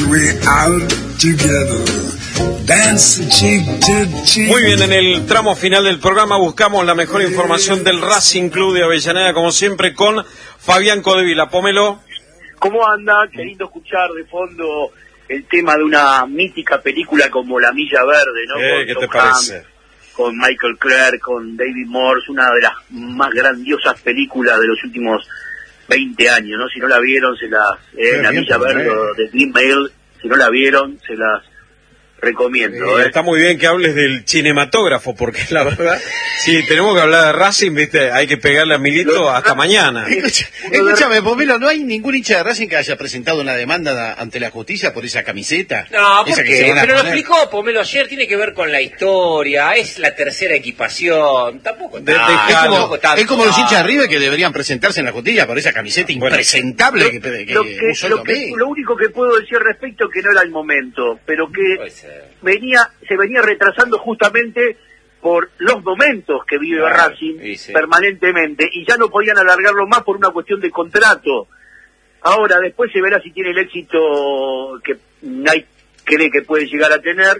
we're out together, dancing cheek to cheek. Muy bien, en el tramo final del programa buscamos la mejor información del Racing Club de Avellaneda, como siempre, con Fabián Codevila. Pómelo. ¿Cómo anda? Qué lindo escuchar de fondo el tema de una mítica película como La Milla Verde, ¿no? ¿Qué te parece? Con Michael Clarke, con David Morse, una de las más grandiosas películas de los últimos 20 años, ¿no? Si no la vieron, La Milla Verde de Clint Bale, si no la vieron, se las recomiendo. Está muy bien que hables del cinematógrafo, porque la verdad, si tenemos que hablar de Racing, viste, hay que pegarle a Milito hasta mañana. Escúchame, Pomelo, ¿no hay ningún hincha de Racing que haya presentado una demanda ante la justicia por esa camiseta? No, esa ¿por que qué? se van a Pero lo poner. explicó Pomelo ayer, tiene que ver con la historia, es la tercera equipación, tampoco Es como los hinchas de River que deberían presentarse en la justicia por esa camiseta impresentable que usó el domingo. Lo único que puedo decir al respecto es que no era el momento, pero que se venía retrasando justamente por los momentos que vive Racing permanentemente, y ya no podían alargarlo más por una cuestión de contrato. Ahora, después se verá si tiene el éxito que nadie cree que puede llegar a tener,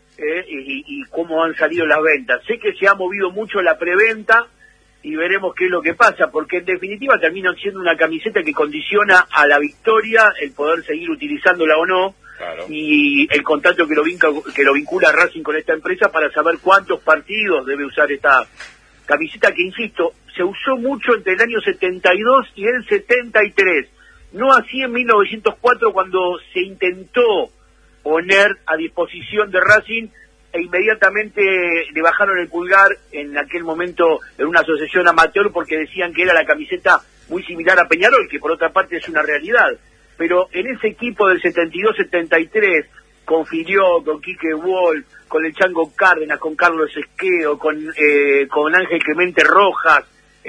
y cómo han salido las ventas. Sé que se ha movido mucho la preventa, y veremos qué es lo que pasa, porque en definitiva termina siendo una camiseta que condiciona a la victoria el poder seguir utilizándola o no. Claro. Y el contrato que lo vincula a Racing con esta empresa para saber cuántos partidos debe usar esta camiseta, que insisto, se usó mucho entre el año 72 y el 73, no así en 1904, cuando se intentó poner a disposición de Racing e inmediatamente le bajaron el pulgar en aquel momento en una asociación amateur, porque decían que era la camiseta muy similar a Peñarol, que por otra parte es una realidad. Pero en ese equipo del 72-73, con Filió, con Quique Wolf, con el Chango Cárdenas, con Carlos Esqueo, con Ángel Clemente Rojas,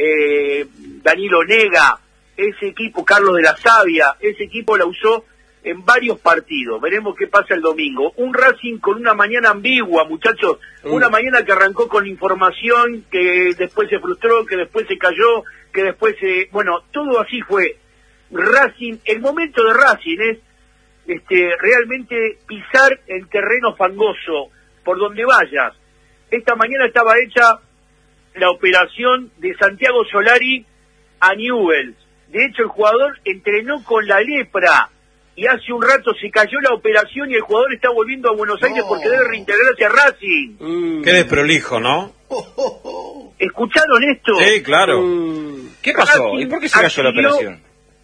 Danilo Nega, ese equipo, Carlos de la Savia, ese equipo la usó en varios partidos. Veremos qué pasa el domingo. Un Racing con una mañana ambigua, muchachos, una mañana que arrancó con información, que después se frustró, que después se cayó, que después bueno, todo así fue. Racing, el momento de Racing es realmente pisar el terreno fangoso por donde vayas. Esta mañana estaba hecha la operación de Santiago Solari a Newell's. De hecho, el jugador entrenó con la lepra y hace un rato se cayó la operación y el jugador está volviendo a Buenos Aires porque debe reintegrarse a Racing. Qué desprolijo, ¿no? ¿Escucharon esto? Sí, claro. ¿Qué pasó? Racing ¿Y por qué se cayó la operación?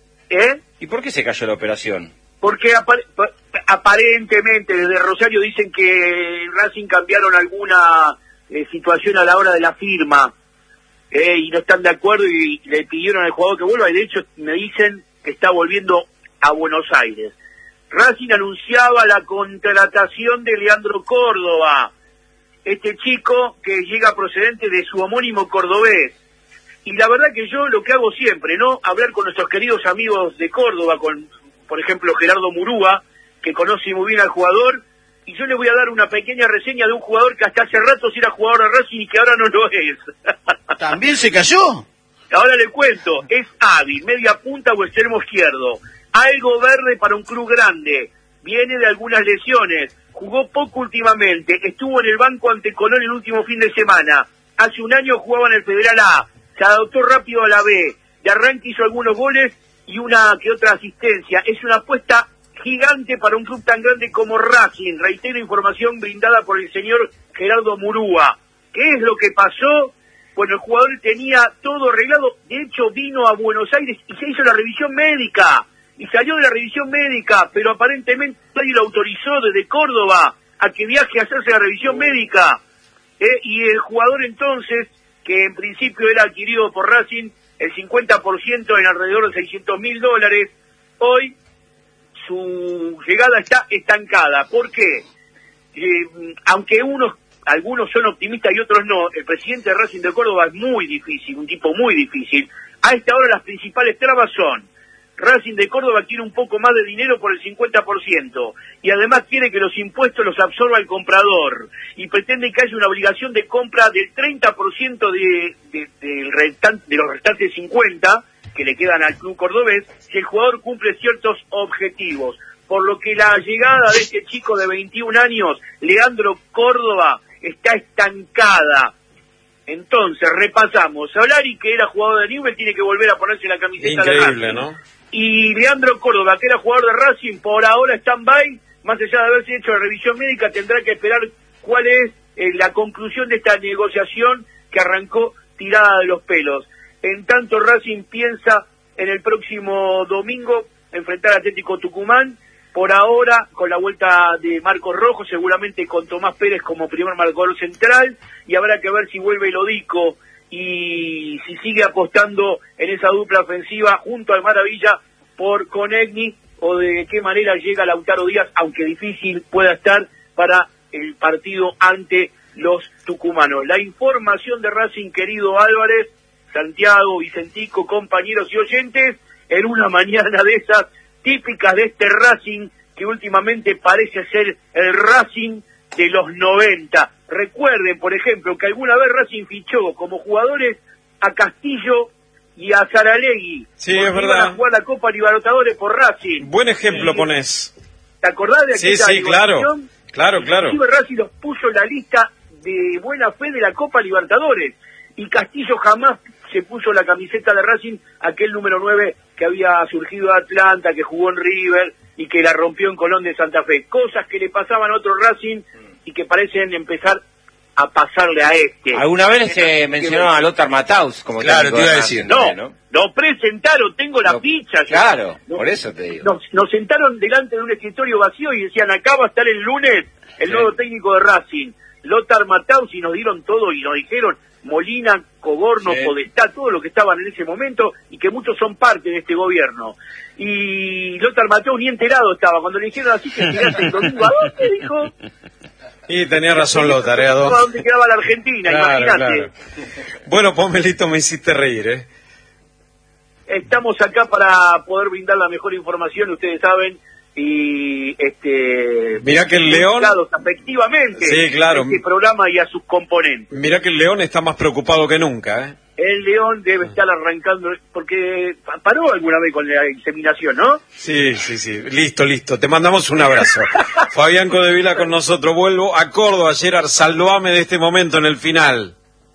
¿Y por qué se cayó la operación? Porque aparentemente desde Rosario dicen que en Racing cambiaron alguna situación a la hora de la firma, y no están de acuerdo y le pidieron al jugador que vuelva, y de hecho me dicen que está volviendo a Buenos Aires. Racing anunciaba la contratación de Leandro Córdoba, este chico que llega procedente de su homónimo cordobés. Y la verdad que yo lo que hago siempre, ¿no? Hablar con nuestros queridos amigos de Córdoba, con, por ejemplo, Gerardo Murúa, que conoce muy bien al jugador, y yo le voy a dar una pequeña reseña de un jugador que hasta hace rato era jugador de Racing y que ahora no lo es. ¿También se cayó? Ahora le cuento, es hábil, media punta o extremo izquierdo, algo verde para un club grande, viene de algunas lesiones, jugó poco últimamente, estuvo en el banco ante Colón el último fin de semana, hace un año jugaba en el Federal A, se adaptó rápido a la B, de arranque hizo algunos goles y una que otra asistencia. Es una apuesta gigante para un club tan grande como Racing. Reitero, información brindada por el señor Gerardo Murúa. ¿Qué es lo que pasó? Bueno, el jugador tenía todo arreglado, de hecho vino a Buenos Aires y se hizo la revisión médica, y salió de la revisión médica, pero aparentemente nadie lo autorizó desde Córdoba a que viaje a hacerse la revisión médica, y el jugador entonces, que en principio era adquirido por Racing, el 50% en alrededor de $600.000, hoy su llegada está estancada. ¿Por qué? Aunque algunos son optimistas y otros no, el presidente de Racing de Córdoba es muy difícil, un tipo muy difícil. A esta hora las principales trabas son: Racing de Córdoba quiere un poco más de dinero por el 50%, y además quiere que los impuestos los absorba el comprador, y pretende que haya una obligación de compra del 30% de los restantes 50% que le quedan al club cordobés, si el jugador cumple ciertos objetivos. por lo que la llegada de este chico de 21 años, Leandro Córdoba, está estancada. Entonces, repasamos. Solari, que era jugador de Newell's, tiene que volver a ponerse la camiseta de Racing, ¿no? Y Leandro Córdoba, que era jugador de Racing, por ahora stand-by, más allá de haberse hecho la revisión médica, tendrá que esperar cuál es la conclusión de esta negociación que arrancó tirada de los pelos. En tanto, Racing piensa en el próximo domingo enfrentar a Atlético Tucumán, por ahora con la vuelta de Marcos Rojo, seguramente con Tomás Pérez como primer marcador central, y habrá que ver si vuelve Lodico y si sigue apostando en esa dupla ofensiva junto al Maravilla por Conegni, o de qué manera llega Lautaro Díaz, aunque difícil pueda estar para el partido ante los tucumanos. La información de Racing, querido Álvarez, Santiago, Vicentico, compañeros y oyentes, en una mañana de esas típicas de este Racing, que últimamente parece ser el Racing de los 90. Recuerden, por ejemplo, que alguna vez Racing fichó como jugadores a Castillo y a Saralegui. Sí, es verdad. Iban a jugar la Copa Libertadores por Racing. Buen ejemplo ponés. ¿Te acordás de aquella Sí, claro. Claro. Racing los puso en la lista de buena fe de la Copa Libertadores. Y Castillo jamás se puso la camiseta de Racing, aquel número 9 que había surgido de Atlanta, que jugó en River y que la rompió en Colón de Santa Fe. Cosas que le pasaban a otro Racing y que parecen empezar a pasarle a este. Alguna vez se mencionó a Lothar Matthaus como claro, te iba a decir. No, lo presentaron, tengo la ficha. Claro, por eso te digo. Nos sentaron delante de un escritorio vacío y decían, acá va a estar el lunes el nuevo técnico de Racing, Lothar Matthaus, y nos dieron todo y nos dijeron Molina, Coborno, Podestá, todo lo que estaban en ese momento y que muchos son parte de este gobierno. Y Lothar Matthaus ni enterado estaba. Cuando le dijeron así que llegaste el domingo, ¿a dónde? Dijo. Y tenía razón Lothar, ¿A dónde quedaba la Argentina? Imagínate. Claro. Bueno, Pomelito, me hiciste reír, Estamos acá para poder brindar la mejor información, ustedes saben, y mirá que el León, efectivamente, sí, claro, este programa y a sus componentes. Mirá que el León está más preocupado que nunca, El León debe estar arrancando, porque paró alguna vez con la inseminación, ¿no? Sí, listo, te mandamos un abrazo. Fabián Codevila con nosotros. Vuelvo a Córdoba, Gerard, salvame de este momento en el final.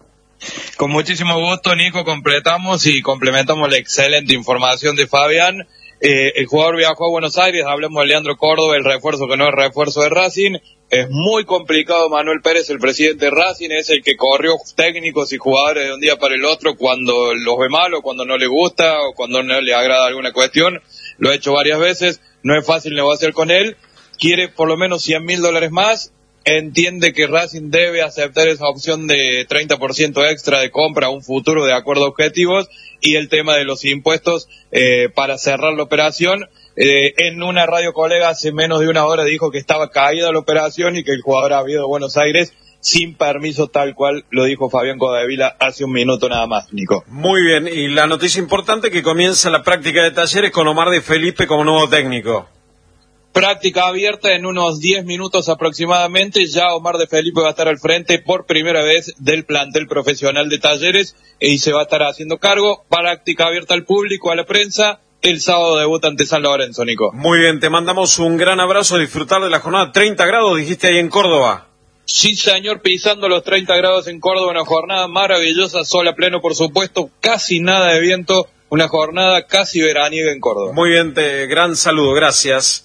Con muchísimo gusto, Nico, completamos y complementamos la excelente información de Fabián. El jugador viajó a Buenos Aires, hablamos de Leandro Córdoba, el refuerzo que no es refuerzo de Racing. Es muy complicado. Manuel Pérez, el presidente de Racing, es el que corrió técnicos y jugadores de un día para el otro cuando los ve mal o cuando no le gusta o cuando no le agrada alguna cuestión. Lo ha hecho varias veces, no es fácil negociar con él. Quiere por lo menos $100.000 más. Entiende que Racing debe aceptar esa opción de 30% extra de compra a un futuro de acuerdo a objetivos, y el tema de los impuestos para cerrar la operación. En una radio colega hace menos de una hora dijo que estaba caída la operación y que el jugador había ido a Buenos Aires sin permiso, tal cual lo dijo Fabián Codevila hace un minuto nada más, Nico. Muy bien, y la noticia importante que comienza la práctica de Talleres con Omar de Felipe como nuevo técnico. Práctica abierta en unos 10 minutos aproximadamente. Ya Omar de Felipe va a estar al frente por primera vez del plantel profesional de Talleres y se va a estar haciendo cargo. Práctica abierta al público, a la prensa. El sábado debuta ante San Lorenzo, Nico. Muy bien, te mandamos un gran abrazo. Disfrutar de la jornada. 30 grados, dijiste ahí en Córdoba. Sí, señor, pisando los 30 grados en Córdoba. Una jornada maravillosa, sol a pleno, por supuesto. Casi nada de viento. Una jornada casi veraniega en Córdoba. Muy bien, gran saludo. Gracias.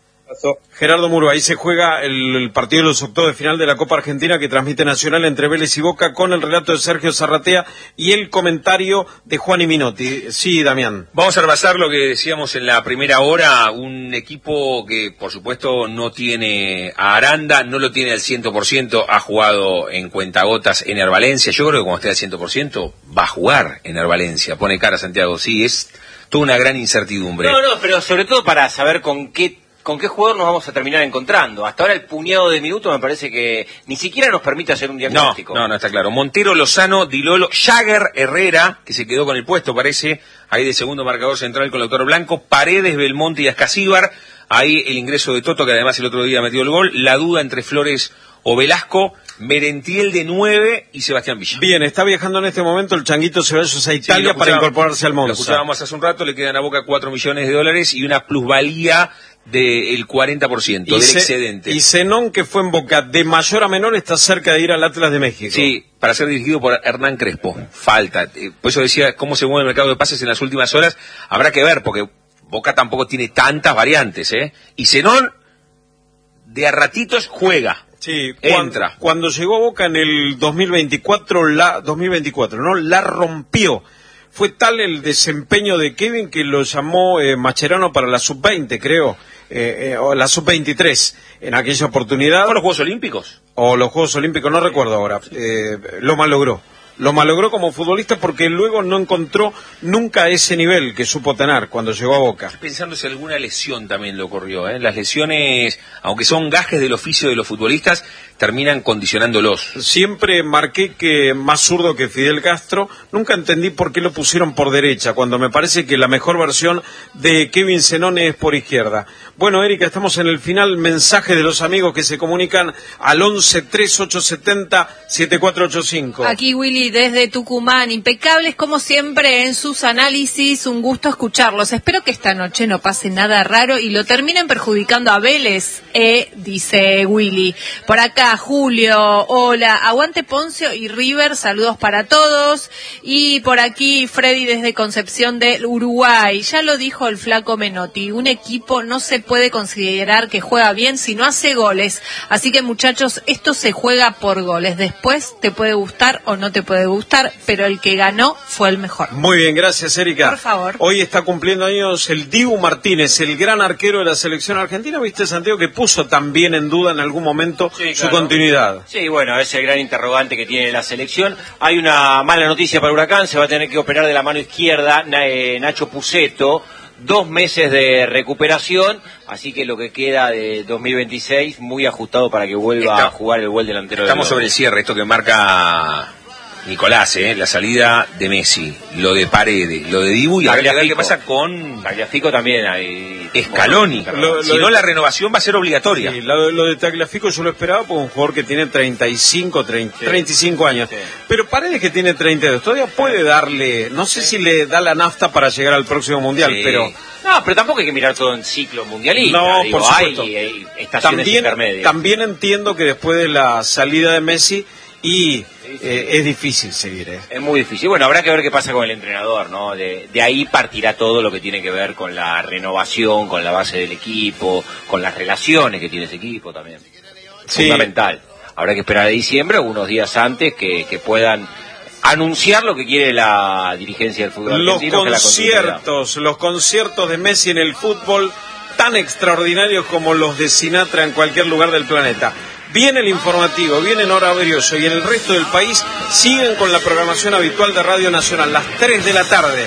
Gerardo Muro, ahí se juega el partido de los octavos de final de la Copa Argentina que transmite Nacional entre Vélez y Boca, con el relato de Sergio Zarratea y el comentario de Juan y Minotti. Sí, Damián. Vamos a repasar lo que decíamos en la primera hora. Un equipo que, por supuesto, no tiene a Aranda, no lo tiene al 100%, ha jugado en cuentagotas en Hervalencia. Yo creo que cuando esté al 100% va a jugar en Hervalencia. Pone cara Santiago, sí, es toda una gran incertidumbre. No, pero sobre todo para saber con qué jugador nos vamos a terminar encontrando. Hasta ahora el puñado de minutos me parece que ni siquiera nos permite hacer un diagnóstico. No, está claro. Montero, Lozano, Dilolo, Jagger, Herrera, que se quedó con el puesto, parece, ahí de segundo marcador central con Lautaro Blanco, Paredes, Belmonte y Ascasíbar, ahí el ingreso de Toto, que además el otro día metió el gol, la duda entre Flores o Velasco, Merentiel de 9 y Sebastián Villa. Bien, está viajando en este momento el Changuito Ceballos a Italia para incorporarse al Monza. Lo escuchábamos hace un rato, le quedan a Boca $4 millones y una plusvalía del 40%, del excedente. Y Zenón, que fue en Boca, de mayor a menor, está cerca de ir al Atlas de México. Sí, para ser dirigido por Hernán Crespo. Falta. Por eso decía, cómo se mueve el mercado de pases en las últimas horas, habrá que ver, porque Boca tampoco tiene tantas variantes, ¿eh? Y Zenón, de a ratitos, juega. Sí, entra. Cuando llegó a Boca en el 2024, la rompió. Fue tal el desempeño de Kevin que lo llamó Mascherano para la sub-20, creo, o la sub-23 en aquella oportunidad. ¿Fueron los Juegos Olímpicos? O los Juegos Olímpicos, no recuerdo ahora. Lo malogró. Lo malogró como futbolista porque luego no encontró nunca ese nivel que supo tener cuando llegó a Boca. Estoy pensando si alguna lesión también le ocurrió, ¿eh? Las lesiones, aunque son gajes del oficio de los futbolistas, terminan condicionándolos. Siempre marqué que más zurdo que Fidel Castro. Nunca entendí por qué lo pusieron por derecha, cuando me parece que la mejor versión de Kevin Zenón es por izquierda. Bueno, Erika, estamos en el final. Mensaje de los amigos que se comunican al 11-3870-7485. Aquí Willy desde Tucumán, impecables como siempre en sus análisis, un gusto escucharlos. Espero que esta noche no pase nada raro y lo terminen perjudicando a Vélez, dice Willy. Por acá, Julio, hola, aguante Poncio y River, saludos para todos. Y por aquí, Freddy desde Concepción del Uruguay, ya lo dijo el flaco Menotti, un equipo no se puede considerar que juega bien si no hace goles. Así que muchachos, esto se juega por goles. Después te puede gustar o no te puede gustar, pero el que ganó fue el mejor. Muy bien, gracias Erika. Por favor. Hoy está cumpliendo años el Dibu Martínez, el gran arquero de la selección argentina. ¿Viste, Santiago, que puso también en duda en algún momento su continuidad? Sí, bueno, es el gran interrogante que tiene la selección. Hay una mala noticia para Huracán, se va a tener que operar de la mano izquierda Nacho Puceto. 2 meses de recuperación, así que lo que queda de 2026 muy ajustado para que vuelva a jugar el buen delantero. Estamos sobre el cierre, esto que marca Nicolás, la salida de Messi, lo de Paredes, lo de Dibu, y a ver qué pasa con Tagliafico también hay Scaloni. Si no, la renovación va a ser obligatoria. Sí, lo de Tagliafico yo lo esperaba por un jugador que tiene 35 años. Sí. Pero Paredes, que tiene 32, todavía puede darle, no sé si le da la nafta para llegar al próximo Mundial, pero... No, pero tampoco hay que mirar todo en ciclo mundialista. No, por supuesto. Hay estaciones intermedias. También entiendo que después de la salida de Messi es difícil seguir. Es muy difícil. Bueno, habrá que ver qué pasa con el entrenador, ¿no? De ahí partirá todo lo que tiene que ver con la renovación, con la base del equipo, con las relaciones que tiene ese equipo también. Sí. Fundamental. Habrá que esperar a diciembre, unos días antes, que puedan anunciar lo que quiere la dirigencia del fútbol argentino. Los conciertos de Messi en el fútbol, tan extraordinarios como los de Sinatra en cualquier lugar del planeta. Viene el informativo, viene Nora Brioso y en el resto del país siguen con la programación habitual de Radio Nacional, las 3 de la tarde.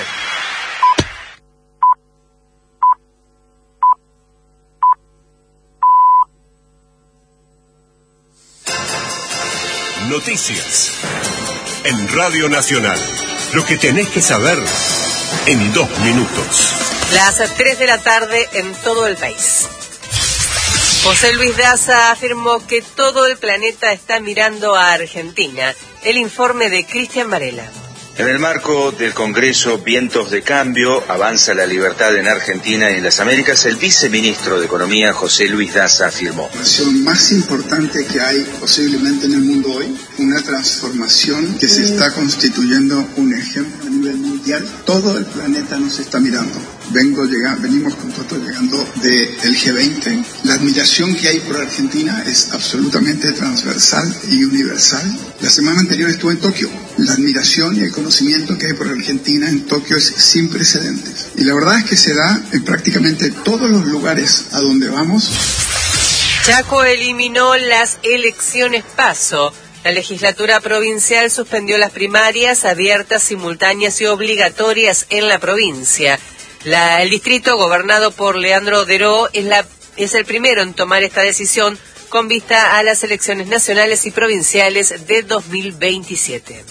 Noticias en Radio Nacional. Lo que tenés que saber en 2 minutos. Las 3 de la tarde en todo el país. José Luis Daza afirmó que todo el planeta está mirando a Argentina. El informe de Cristian Varela. En el marco del Congreso Vientos de Cambio, Avanza la Libertad en Argentina y en las Américas, el viceministro de Economía, José Luis Daza, afirmó: La transformación más importante que hay posiblemente en el mundo hoy, una transformación que se está constituyendo un ejemplo a nivel mundial. Todo el planeta nos está mirando. Venimos con todo llegando del G20. La admiración que hay por Argentina es absolutamente transversal y universal. La semana anterior estuve en Tokio. La admiración y el conocimiento que hay por Argentina en Tokio es sin precedentes. Y la verdad es que se da en prácticamente todos los lugares a donde vamos. Chaco eliminó las elecciones PASO. La legislatura provincial suspendió las primarias abiertas, simultáneas y obligatorias en la provincia. El distrito, gobernado por Leandro Deró, es el primero en tomar esta decisión con vista a las elecciones nacionales y provinciales de 2027.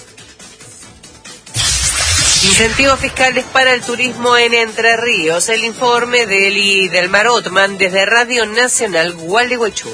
Incentivos fiscales para el turismo en Entre Ríos. El informe de Eli Delmar Otman desde Radio Nacional Gualeguaychú.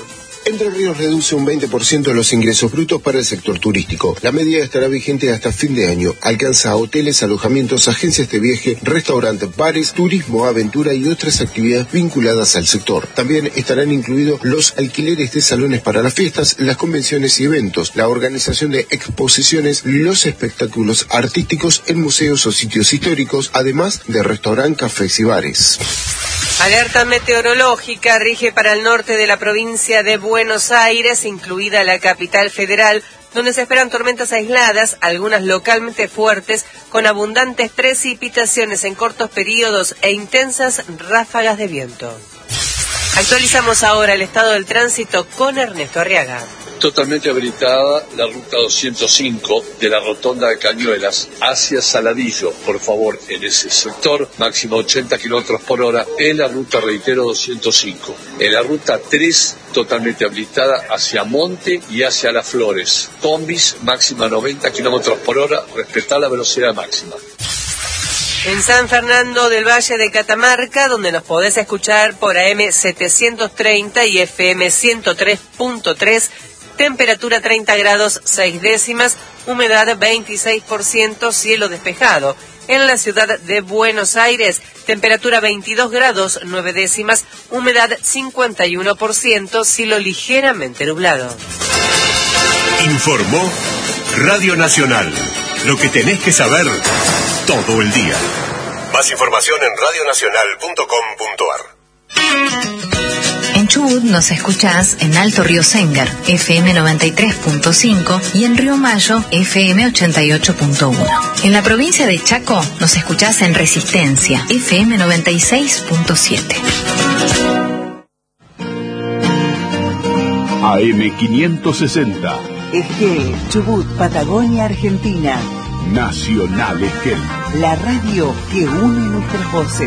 Entre Ríos reduce un 20% los ingresos brutos para el sector turístico. La medida estará vigente hasta fin de año. Alcanza a hoteles, alojamientos, agencias de viaje, restaurantes, bares, turismo, aventura y otras actividades vinculadas al sector. También estarán incluidos los alquileres de salones para las fiestas, las convenciones y eventos, la organización de exposiciones, los espectáculos artísticos en museos o sitios históricos, además de restaurantes, cafés y bares. Alerta meteorológica rige para el norte de la provincia de Buenos Aires, incluida la capital federal, donde se esperan tormentas aisladas, algunas localmente fuertes, con abundantes precipitaciones en cortos periodos e intensas ráfagas de viento. Actualizamos ahora el estado del tránsito con Ernesto Arriaga. Totalmente habilitada la ruta 205 de la rotonda de Cañuelas hacia Saladillo. Por favor, en ese sector, máximo 80 kilómetros por hora, en la ruta, reitero, 205. En la ruta 3, totalmente habilitada hacia Monte y hacia Las Flores. Combis, máxima 90 kilómetros por hora, respetar la velocidad máxima. En San Fernando del Valle de Catamarca, donde nos podés escuchar por AM 730 y FM 103.3, temperatura 30 grados 6 décimas, humedad 26%, cielo despejado. En la ciudad de Buenos Aires, temperatura 22 grados 9 décimas, humedad 51%, cielo ligeramente nublado. Informó Radio Nacional. Lo que tenés que saber todo el día. Más información en radionacional.com.ar. En Chubut nos escuchás en Alto Río Séngar, FM 93.5 y en Río Mayo, FM 88.1. En la provincia de Chaco nos escuchás en Resistencia, FM 96.7. AM 560. Esquel, Chubut, Patagonia, Argentina. Nacional Esquel. La radio que une nuestras voces.